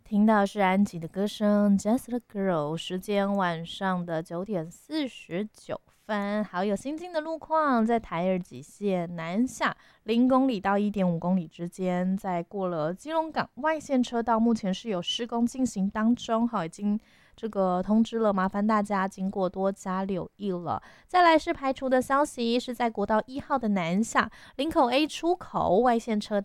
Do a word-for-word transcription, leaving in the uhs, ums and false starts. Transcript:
听到是安吉的歌声《Just a Girl》，时间晚上的九点四十九分。好，有新进的路况，在台二极线南下零公里到一点五公里之间，在过了基隆港外线车道，目前是有施工进行当中，好，已经这个通知了，麻烦大家经过多加留意了。再来是排除的消息，是在国道一号的南下林口 A 出口外线车